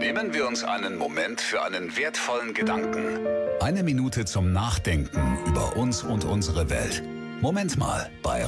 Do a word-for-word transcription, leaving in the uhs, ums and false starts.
Nehmen wir uns einen Moment für einen wertvollen Gedanken. Eine Minute zum Nachdenken über uns und unsere Welt. Moment mal, bei